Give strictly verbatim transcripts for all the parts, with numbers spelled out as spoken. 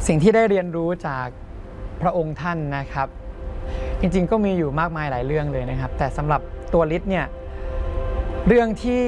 สิ่งที่ได้เรียนรู้จากพระองค์ท่านนะครับจริงๆก็มีอยู่มากมายหลายเรื่องเลยนะครับแต่สำหรับตัวฤทธิ์เนี่ยเรื่องที่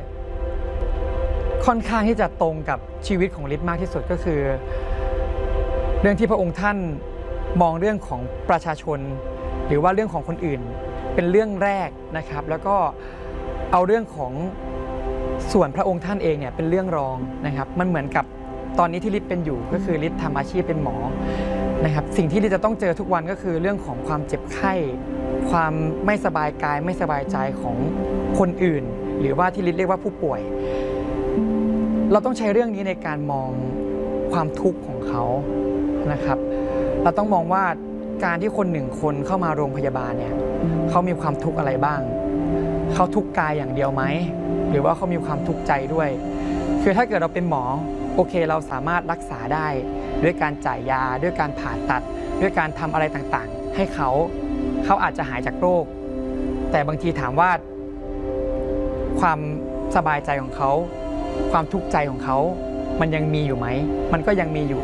ค่อนข้างที่จะตรงกับชีวิตของฤทธิ์มากที่สุดก็คือเรื่องที่พระองค์ท่านมองเรื่องของประชาชนหรือว่าเรื่องของคนอื่นเป็นเรื่องแรกนะครับแล้วก็เอาเรื่องของส่วนพระองค์ท่านเองเนี่ยเป็นเรื่องรองนะครับมันเหมือนกับตอนนี้ที่ฤทธิ์เป็นอยู่ก็คือฤทธิ์ทำอาชีพเป็นหมอนะครับสิ่งที่ฤทธิ์จะต้องเจอทุกวันก็คือเรื่องของความเจ็บไข้ความไม่สบายกายไม่สบายใจของคนอื่นหรือว่าที่ฤทธิ์เรียกว่าผู้ป่วยเราต้องใช้เรื่องนี้ในการมองความทุกข์ของเขานะครับเราต้องมองว่าการที่คนหนึ่งคนเข้ามาโรงพยาบาลเนี่ยเขามีความทุกข์อะไรบ้างเขาทุกข์กายอย่างเดียวไหมหรือว่าเขามีความทุกข์ใจด้วยคือถ้าเกิดเราเป็นหมอโอเคเราสามารถรักษาได้ด้วยการจ่ายยาด้วยการผ่าตัดด้วยการทำอะไรต่างๆให้เขาเขาอาจจะหายจากโรคแต่บางทีถามว่าความสบายใจของเขาความทุกข์ใจของเขามันยังมีอยู่ไหมมันก็ยังมีอยู่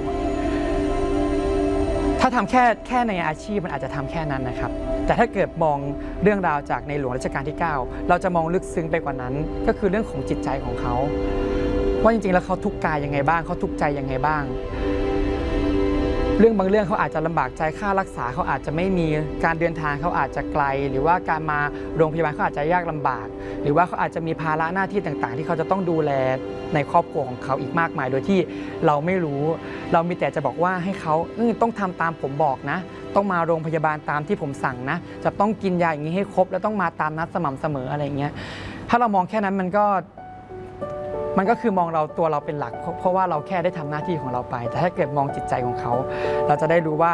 ถ้าทำแค่แค่ในอาชีพมันอาจจะทำแค่นั้นนะครับแต่ถ้าเกิดมองเรื่องราวจากในหลวงรัชกาลที่เก้าเราจะมองลึกซึ้งไปกว่านั้นก็คือเรื่องของจิตใจของเขาว่าจริงๆแล้วเขาทุกข์กายยังไงบ้างเขาทุกข์ใจยังไงบ้างเรื่องบางเรื่องเขาอาจจะลำบากใจค่ารักษาเขาอาจจะไม่มีการเดินทางเขาอาจจะไกลหรือว่าการมาโรงพยาบาลเขาอาจจะยากลำบากหรือว่าเขาอาจจะมีภาระหน้าที่ต่างๆที่เขาจะต้องดูแลในครอบครัวของเขาอีกมากมายโดยที่เราไม่รู้เรามีแต่จะบอกว่าให้เขาต้องทำตามผมบอกนะต้องมาโรงพยาบาลตามที่ผมสั่งนะจะต้องกินยาอย่างนี้ให้ครบแล้วต้องมาตามนัดสม่ำเสมออะไรอย่างเงี้ยถ้าเรามองแค่นั้นมันก็มันก็คือมองเราตัวเราเป็นหลักเพราะว่าเราแค่ได้ทำหน้าที่ของเราไปแต่ถ้าเกิดมองจิตใจของเขาเราจะได้รู้ว่า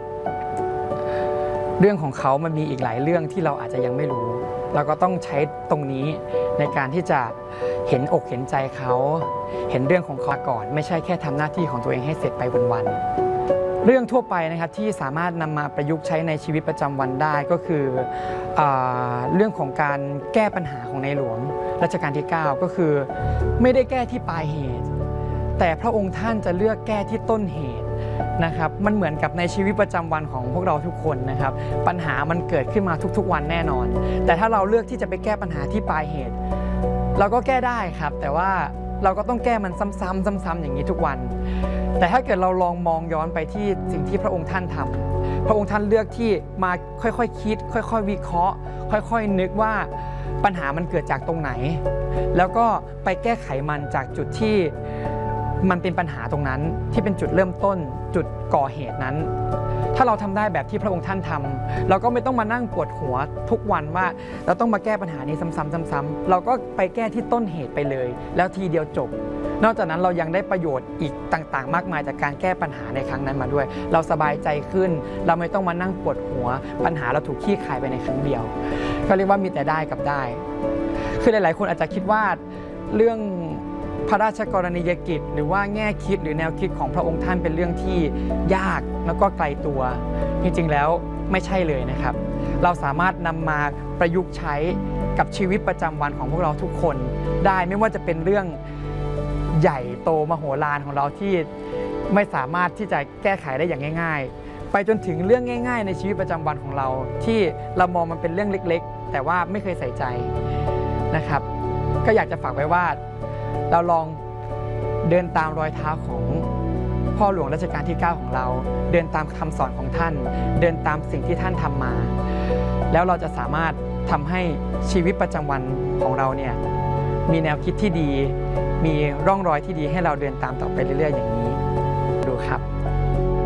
เรื่องของเขามันมีอีกหลายเรื่องที่เราอาจจะยังไม่รู้เราก็ต้องใช้ตรงนี้ในการที่จะเห็นอกเห็นใจเขาเห็นเรื่องของเขาก่อนไม่ใช่แค่ทำหน้าที่ของตัวเองให้เสร็จไปวันๆเรื่องทั่วไปนะครับที่สามารถนำมาประยุกต์ใช้ในชีวิตประจำวันได้ก็คือเอ่อเรื่องของการแก้ปัญหาของในหลวงรัชกาลที่เก้าก็คือไม่ได้แก้ที่ปลายเหตุแต่พระองค์ท่านจะเลือกแก้ที่ต้นเหตุนะครับมันเหมือนกับในชีวิตประจำวันของพวกเราทุกคนนะครับปัญหามันเกิดขึ้นมาทุกๆวันแน่นอนแต่ถ้าเราเลือกที่จะไปแก้ปัญหาที่ปลายเหตุเราก็แก้ได้ครับแต่ว่าเราก็ต้องแก้มันซ้ำๆซ้ำๆอย่างนี้ทุกวันแต่ถ้าเกิดเราลองมองย้อนไปที่สิ่งที่พระองค์ท่านทำพระองค์ท่านเลือกที่มาค่อยๆ ค, คิดค่อยๆวิเคราะห์ค่อยๆนึกว่าปัญหามันเกิดจากตรงไหนแล้วก็ไปแก้ไขมันจากจุดที่มันเป็นปัญหาตรงนั้นที่เป็นจุดเริ่มต้นจุดก่อเหตุนั้นถ้าเราทำได้แบบที่พระองค์ท่านทำเราก็ไม่ต้องมานั่งปวดหัวทุกวันว่าเราต้องมาแก้ปัญหานี้ซ้ำๆๆๆเราก็ไปแก้ที่ต้นเหตุไปเลยแล้วทีเดียวจบนอกจากนั้นเรายังได้ประโยชน์อีกต่างๆมากมายจากการแก้ปัญหาในครั้งนั้นมาด้วยเราสบายใจขึ้นเราไม่ต้องมานั่งปวดหัวปัญหาเราถูกขี้คายไปในครั้งเดียวก็เรียกว่ามีแต่ได้กับได้คือหลายๆคนอาจจะคิดว่าเรื่องพระราชกรณียกิจหรือว่าแง่คิดหรือแนวคิดของพระองค์ท่านเป็นเรื่องที่ยากแล้วก็ไกลตัวจริงๆแล้วไม่ใช่เลยนะครับเราสามารถนำมาประยุกต์ใช้กับชีวิตประจำวันของพวกเราทุกคนได้ไม่ว่าจะเป็นเรื่องใหญ่โตมโหฬารของเราที่ไม่สามารถที่จะแก้ไขได้อย่างง่ายๆไปจนถึงเรื่องง่ายๆในชีวิตประจำวันของเราที่เรามองมันเป็นเรื่องเล็กๆแต่ว่าไม่เคยใส่ใจนะครับก็อยากจะฝากไว้ว่าเราลองเดินตามรอยเท้าของพ่อหลวงรัชกาลที่เก้าของเราเดินตามคำสอนของท่านเดินตามสิ่งที่ท่านทำมาแล้วเราจะสามารถทำให้ชีวิตประจำวันของเราเนี่ยมีแนวคิดที่ดีมีร่องรอยที่ดีให้เราเดินตามต่อไปเรื่อยๆอย่างนี้ดูครับ